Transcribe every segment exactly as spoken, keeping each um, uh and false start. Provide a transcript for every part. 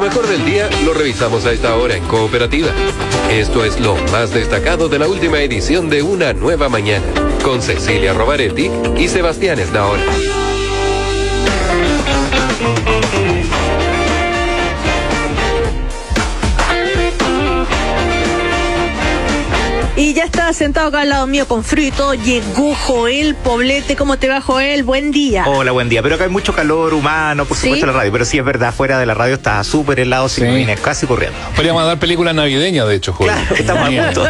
mejor del día lo revisamos a esta hora en Cooperativa. Esto es lo más destacado de la última edición de Una Nueva Mañana, con Cecilia Rovaretti y Sebastián Esnaola. Y ya está sentado acá al lado mío con frío y todo, llegó Joel Poblete. ¿Cómo te va, Joel? Buen día. Hola, buen día. Pero acá hay mucho calor humano, por supuesto, ¿sí? En la radio. Pero sí es verdad, fuera de la radio está súper helado, si sí. Vine casi corriendo. Podríamos dar películas navideñas, de hecho, Joel. Claro, estamos a punto.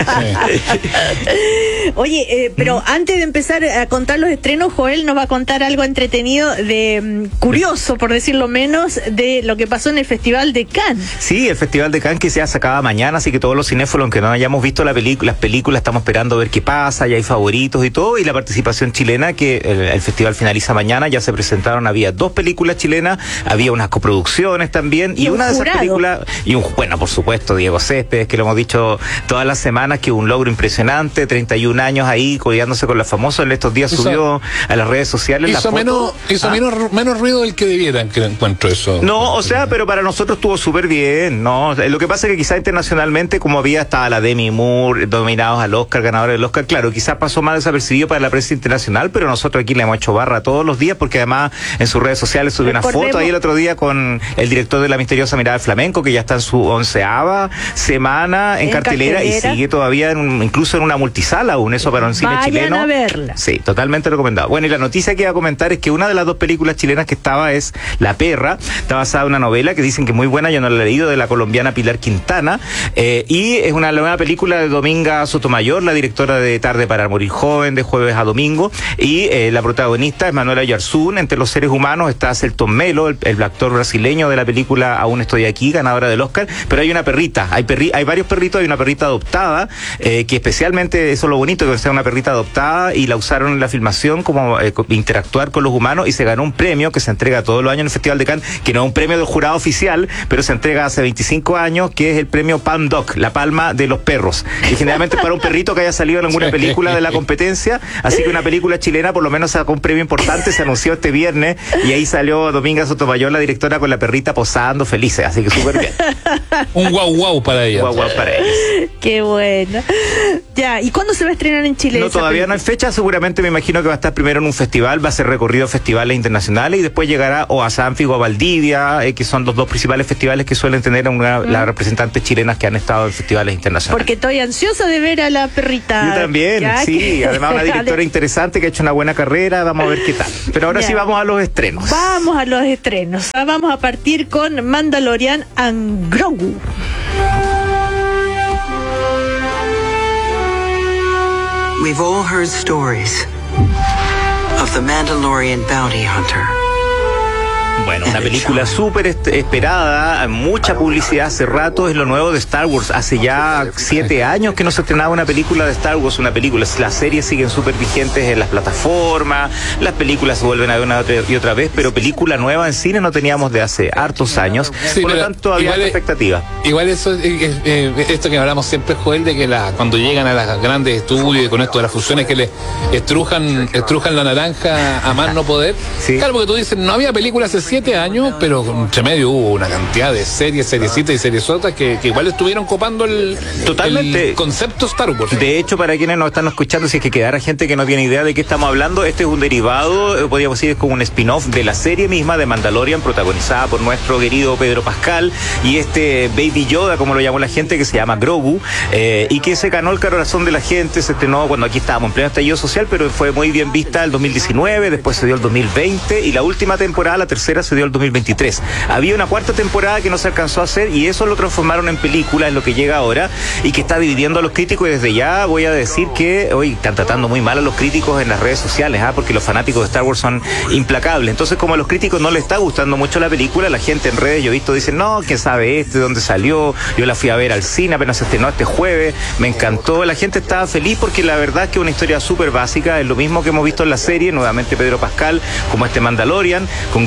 Sí. Oye, eh, pero ¿Mm? antes de empezar a contar los estrenos, Joel nos va a contar algo entretenido, de um, curioso, por decirlo menos, de lo que pasó en el Festival de Cannes. Sí, el Festival de Cannes que se acaba mañana, así que todos los cinéfilos, aunque no hayamos visto la película, las películas, estamos esperando a ver qué pasa, ya hay favoritos y todo, y la participación chilena, que el, el festival finaliza mañana, ya se presentaron, había dos películas chilenas, había unas coproducciones también, y, y una de esas películas, y un, bueno, por supuesto, Diego Céspedes, que lo hemos dicho todas las semanas, que un logro impresionante, treinta y un años ahí, codeándose con la famosa, en estos días hizo, subió a las redes sociales hizo la menos, foto. Hizo ah. menos, menos ruido del que debieran, que encuentro eso. No, o sea, pero para nosotros estuvo súper bien, ¿no? Lo que pasa es que quizá internacionalmente, como había estaba la Demi Moore, dominados al Oscar, ganadores del Oscar, claro, quizás pasó más desapercibido para la prensa internacional, pero nosotros aquí le hemos hecho barra todos los días, porque además en sus redes sociales subió una foto ahí el otro día con el director de La Misteriosa Mirada del Flamenco, que ya está en su onceava semana en, en cartelera, cartelera y sigue todavía en un, incluso en una multisala aún, eso para un cine Vayan chileno. A verla. Sí, totalmente recomendado. Bueno, y la noticia que iba a comentar es que una de las dos películas chilenas que estaba es La Perra, está basada en una novela que dicen que es muy buena, yo no la he leído, de la colombiana Pilar Quintana, eh, y es una nueva película de Dominga Sotomayor, la directora de Tarde para morir joven, de Jueves a Domingo, y eh, la protagonista es Manuela Yarzún. Entre los seres humanos está Celton Melo, el, el actor brasileño de la película Aún estoy aquí, ganadora del Oscar, pero hay una perrita, hay perri hay varios perritos, hay una perrita adoptada, eh, que especialmente, eso es lo bonito, que sea una perrita adoptada, y la usaron en la filmación como eh, interactuar con los humanos, y se ganó un premio que se entrega todos los años en el Festival de Cannes, que no es un premio del jurado oficial, pero se entrega hace veinticinco años, que es el premio Palm Dog, la palma de los perros, y generalmente para un perrito que haya salido en alguna película de la competencia, así que una película chilena por lo menos sacó un premio importante, se anunció este viernes, y ahí salió Dominga Sotomayor, la directora, con la perrita posando felices, así que súper bien. Un guau guau para ella. Guau guau para ella. Qué bueno. Ya, ¿y cuándo se va a estrenar en Chile? No, todavía no hay fecha, seguramente me imagino que va a estar primero en un festival, va a ser recorrido a festivales internacionales, y después llegará o a Sanfi o a Valdivia, eh, que son los dos principales festivales que suelen tener una, mm. las representantes chilenas que han estado en festivales internacionales. Porque estoy ansiosa de ver a la perrita. Yo también, ya, sí, que... además una directora interesante que ha hecho una buena carrera, vamos a ver qué tal. Pero ahora ya. sí vamos a los estrenos. Vamos a los estrenos. Vamos a partir con Mandalorian and Grogu. We've all heard stories of the Mandalorian bounty hunter. Bueno, una película súper esperada, mucha publicidad hace rato, es lo nuevo de Star Wars. Hace ya siete años que no se estrenaba una película de Star Wars, una película. Las series siguen súper vigentes en las plataformas, las películas se vuelven a ver una y otra vez, pero película nueva en cine no teníamos de hace hartos años, sí, por lo tanto todavía hay expectativa. Igual eso, eh, eh, esto que hablamos siempre, Joel, de que la, cuando llegan a los grandes estudios y con esto de las fusiones que le estrujan, estrujan la naranja a más no poder, sí. Claro, porque tú dices, no había películas hace siete años, pero entre medio hubo una cantidad de series, seriecitas y seriesotas que, que igual estuvieron copando el, Totalmente. el concepto Star Wars. De hecho, para quienes nos están escuchando, si es que quedara gente que no tiene idea de qué estamos hablando, este es un derivado, podríamos decir, es como un spin-off de la serie misma de Mandalorian, protagonizada por nuestro querido Pedro Pascal, y este Baby Yoda, como lo llamó la gente, que se llama Grogu, eh, y que se ganó el corazón de la gente. Se estrenó cuando aquí estábamos en pleno estallido social, pero fue muy bien vista el dos mil diecinueve, después se dio el dos mil veinte, y la última temporada, la tercera, se dio el dos mil veintitrés. Había una cuarta temporada que no se alcanzó a hacer, y eso lo transformaron en película, en lo que llega ahora, y que está dividiendo a los críticos. Y desde ya voy a decir que hoy están tratando muy mal a los críticos en las redes sociales, ¿ah? Porque los fanáticos de Star Wars son implacables. Entonces, como a los críticos no les está gustando mucho la película, la gente en redes, yo he visto, dicen, no, ¿quién sabe este? ¿De dónde salió? Yo la fui a ver al cine, apenas se estrenó este jueves, me encantó. La gente estaba feliz porque la verdad es que es una historia súper básica, es lo mismo que hemos visto en la serie, nuevamente Pedro Pascal, como este Mandalorian, con Grogu,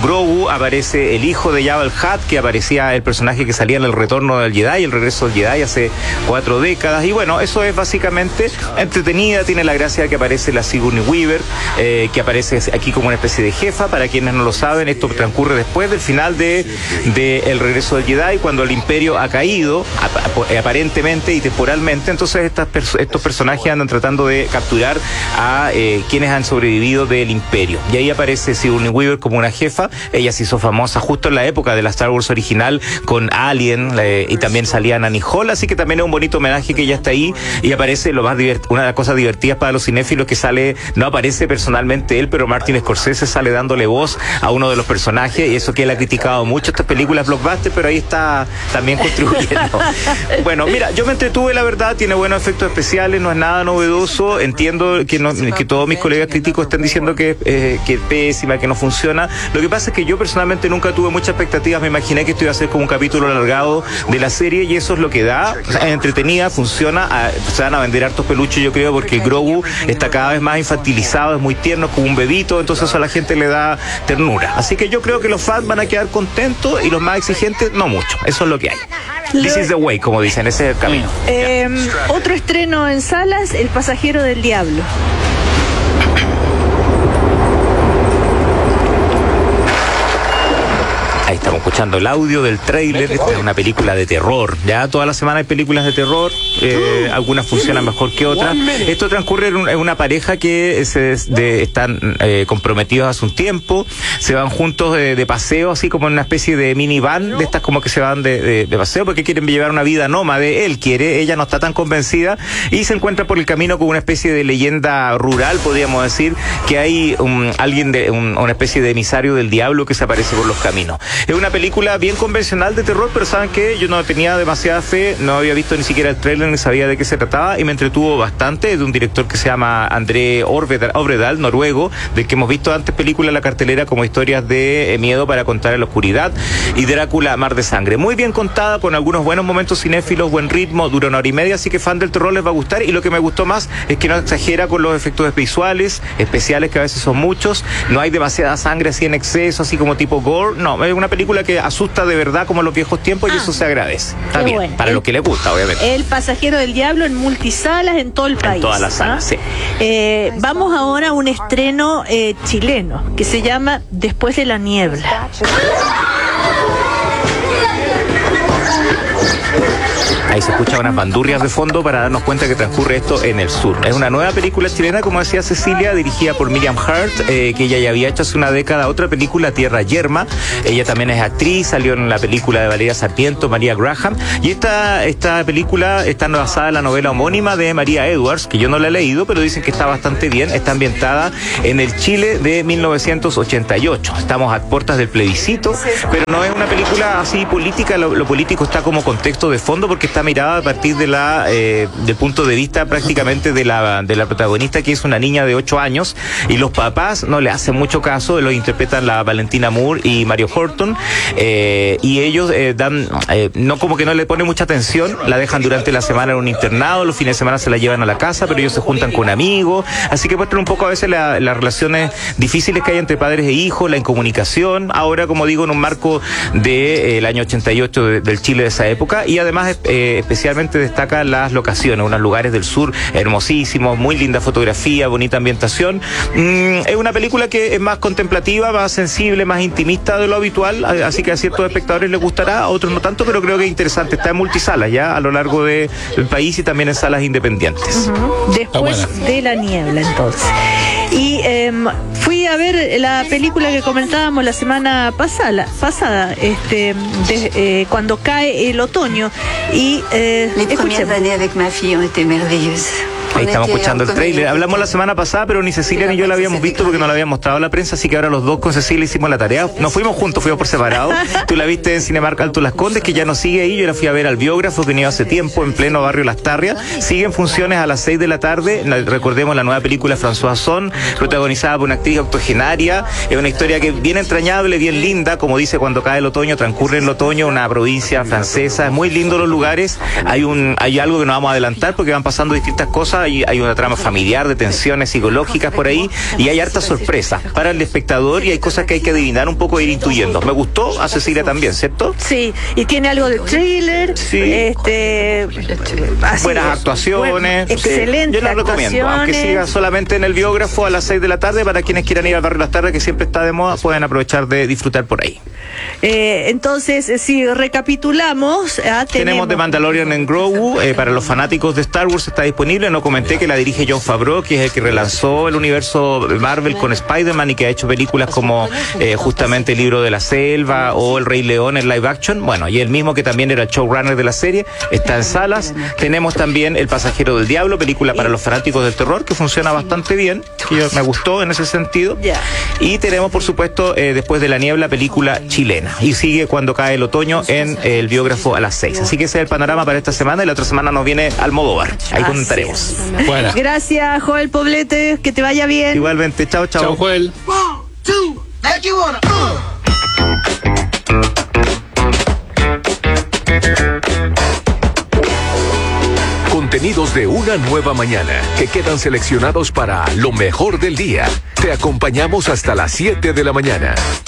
Grogu, aparece el hijo de Jabba el Hutt, que aparecía el personaje que salía en El Retorno del Jedi, El Regreso del Jedi hace cuatro décadas. Y bueno, eso es básicamente entretenida, tiene la gracia de que aparece la Sigourney Weaver, eh, que aparece aquí como una especie de jefa. Para quienes no lo saben, esto transcurre después del final de, de El Regreso del Jedi, cuando el Imperio ha caído, ap aparentemente y temporalmente. Entonces estas pers estos personajes andan tratando de capturar a eh, quienes han sobrevivido del Imperio. Y ahí aparece Sigourney Weaver como una jefa. Ella se hizo famosa justo en la época de la Star Wars original con Alien, eh, y también salía Annie Hall, así que también es un bonito homenaje que ella está ahí y aparece lo más divert una de las cosas divertidas para los cinéfilos, que sale, no aparece personalmente él, pero Martin Scorsese sale dándole voz a uno de los personajes, y eso que él ha criticado mucho estas películas blockbuster, pero ahí está también contribuyendo. Bueno, mira, yo me entretuve, la verdad, tiene buenos efectos especiales, no es nada novedoso, entiendo que, no, que todos mis colegas críticos están diciendo que, eh, que es pésima, que no funciona. Lo que pasa es que yo personalmente nunca tuve muchas expectativas, me imaginé que esto iba a ser como un capítulo alargado de la serie, y eso es lo que da, o sea, es entretenida, funciona, a, se van a vender hartos peluches, yo creo, porque el Grogu está cada vez más infantilizado, es muy tierno, como un bebito, entonces a la gente le da ternura. Así que yo creo que los fans van a quedar contentos y los más exigentes no mucho, eso es lo que hay. This is the way, como dicen, ese es el camino. Eh, otro estreno en salas, El Pasajero del Diablo. Ahí estamos escuchando el audio del tráiler. Esta es una película de terror. Ya toda la semana hay películas de terror, eh, algunas funcionan mejor que otras. Esto transcurre en, un, en una pareja que se de, están eh, comprometidos hace un tiempo, se van juntos de, de paseo, así como en una especie de minivan, de estas como que se van de, de, de paseo porque quieren llevar una vida nómade. Él quiere, ella no está tan convencida, y se encuentra por el camino con una especie de leyenda rural, podríamos decir, que hay un, alguien de un, una especie de emisario del diablo que se aparece por los caminos. Es una película bien convencional de terror, pero ¿saben qué? Yo no tenía demasiada fe, no había visto ni siquiera el trailer, ni sabía de qué se trataba, y me entretuvo bastante. Es de un director que se llama André Øvredal, noruego, del que hemos visto antes películas en la cartelera como Historias de Miedo para contar en la oscuridad y Drácula, Mar de Sangre. Muy bien contada, con algunos buenos momentos cinéfilos, buen ritmo, dura una hora y media, así que fan del terror les va a gustar, y lo que me gustó más es que no exagera con los efectos visuales, especiales, que a veces son muchos, no hay demasiada sangre así en exceso, así como tipo gore, no, es una película que asusta de verdad como en los viejos tiempos, ah, y eso se agradece. Está bien, bueno, para el, lo que les gusta, obviamente. El Pasajero del Diablo en multisalas en todo el país. En todas las salas, ¿ah? Sí. Eh, vamos ahora a un estreno eh, chileno que se llama Después de la Niebla. Ahí se escuchan unas bandurrias de fondo para darnos cuenta que transcurre esto en el sur. Es una nueva película chilena, como decía Cecilia, dirigida por Miriam Hart, eh, que ella ya había hecho hace una década otra película, Tierra Yerma. Ella también es actriz, salió en la película de Valeria Sarmiento, María Graham. Y esta, esta película está basada en la novela homónima de María Edwards, que yo no la he leído, pero dicen que está bastante bien. Está ambientada en el Chile de mil novecientos ochenta y ocho. Estamos a puertas del plebiscito, pero no es una película así política. Lo, lo político está como contexto de fondo, porque está mirada a partir de la eh, del punto de vista prácticamente de la de la protagonista, que es una niña de ocho años, y los papás no le hacen mucho caso, lo interpretan la Valentina Moore y Mario Horton, eh, y ellos eh, dan eh, no como que no le ponen mucha atención, la dejan durante la semana en un internado, los fines de semana se la llevan a la casa, pero ellos se juntan con amigos, así que muestran un poco a veces la, las relaciones difíciles que hay entre padres e hijos, la incomunicación, ahora como digo en un marco del de, eh, año ochenta y ocho de, del Chile de esa época, y además eh, especialmente destaca las locaciones, unos lugares del sur hermosísimos, muy linda fotografía, bonita ambientación. Mm, es una película que es más contemplativa, más sensible, más intimista de lo habitual, así que a ciertos espectadores les gustará, a otros no tanto, pero creo que es interesante. Está en multisalas ya a lo largo de, del país y también en salas independientes. Uh-huh. Después de la niebla, entonces. Y eh, fui a ver la película que comentábamos la semana pasada, pasada este, de, eh, cuando cae el otoño. Y eh, Les premières années avec ma fille ont été merveilleuses. Ahí estamos escuchando el tráiler. Hablamos la semana pasada, pero ni Cecilia ni yo la habíamos visto porque no la había mostrado a la prensa, así que ahora los dos con Cecilia hicimos la tarea. Nos fuimos juntos, fuimos por separado. Tú la viste en Cinemark Alto Las Condes, que ya nos sigue ahí. Yo la fui a ver al Biógrafo, que venido hace tiempo en pleno barrio Las Tarrias. Siguen funciones a las seis de la tarde. Recordemos la nueva película François Ozon, protagonizada por una actriz octogenaria. Es una historia que bien entrañable, bien linda, como dice Cuando cae el otoño, transcurre en el otoño, una provincia francesa. Es muy lindo los lugares. Hay un, hay algo que no vamos a adelantar porque van pasando distintas cosas hay, hay una trama familiar de tensiones psicológicas por ahí y hay hartas sorpresas para el espectador y hay cosas que hay que adivinar un poco e ir intuyendo. Me gustó, a Cecilia también, ¿cierto? Sí, y tiene algo de thriller, sí. este, así, buenas actuaciones, buen, excelente. Yo la recomiendo, aunque siga solamente en el biógrafo a las seis de la tarde, para quienes quieran ir al barrio Las Tardes, que siempre está de moda, pueden aprovechar de disfrutar por ahí. Eh, entonces, si recapitulamos, ah, tenemos... tenemos The Mandalorian en Grogu, eh, para los fanáticos de Star Wars está disponible. No comenté que la dirige Jon Favreau, que es el que relanzó el universo Marvel con Spider-Man y que ha hecho películas como eh, justamente El Libro de la Selva o El Rey León en live action. Bueno, y el mismo que también era el showrunner de la serie, está en salas. Tenemos también El Pasajero del Diablo, película para los fanáticos del terror, que funciona bastante bien, que yo, me gustó en ese sentido. Y tenemos, por supuesto, eh, Después de la Niebla, película chilena. Y sigue Cuando cae el otoño en eh, el biógrafo a las seis. Así que ese es el panorama para esta semana y la otra semana nos viene Almodóvar. Ahí comentaremos. Bueno. Gracias, Joel Poblete, que te vaya bien. Igualmente, chao, chao. Chao, Joel. One, two, like you wanna, uh. Contenidos de Una Nueva Mañana que quedan seleccionados para lo mejor del día. Te acompañamos hasta las siete de la mañana.